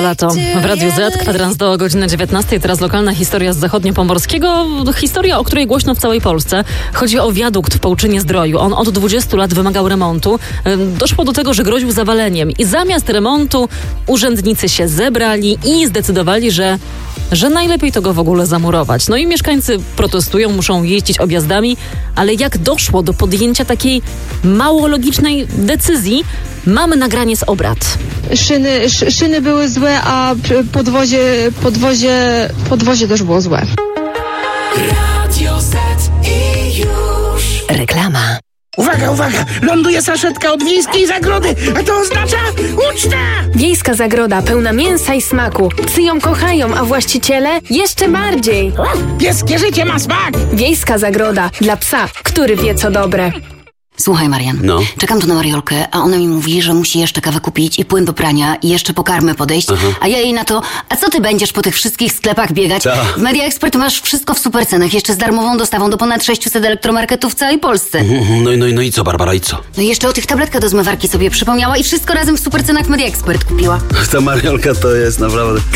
Lato w Radiu Z, kwadrans do godziny 19. Teraz lokalna historia z zachodniopomorskiego. Historia, o której głośno w całej Polsce. Chodzi o wiadukt w Połczynie-Zdroju. On od 20 lat wymagał remontu. Doszło do tego, że groził zawaleniem. I zamiast remontu urzędnicy się zebrali i zdecydowali, że najlepiej to go w ogóle zamurować. No i mieszkańcy protestują, muszą jeździć objazdami, ale jak doszło do podjęcia takiej mało logicznej decyzji, mamy nagranie z obrad. Szyny były złe, a podwozie też było złe. Radio Z i już. Reklama. Uwaga, uwaga! Ląduje saszetka od wiejskiej zagrody, a to oznacza uczta! Wiejska zagroda pełna mięsa i smaku. Psy ją kochają, a właściciele jeszcze bardziej. Pieskie życie ma smak! Wiejska zagroda dla psa, który wie co dobre. Słuchaj, Marian, czekam tu na Mariolkę, a ona mi mówi, że musi jeszcze kawę kupić i płyn do prania i jeszcze po karmę podejść, a ja jej na to, a co ty będziesz po tych wszystkich sklepach biegać? W Media Expert masz wszystko w super cenach, jeszcze z darmową dostawą do ponad 600 elektromarketów w całej Polsce. No i co, Barbara, i co? No i jeszcze o tych tabletkach do zmywarki sobie przypomniała i wszystko razem w super cenach Media Expert kupiła. Ta Mariolka to jest naprawdę...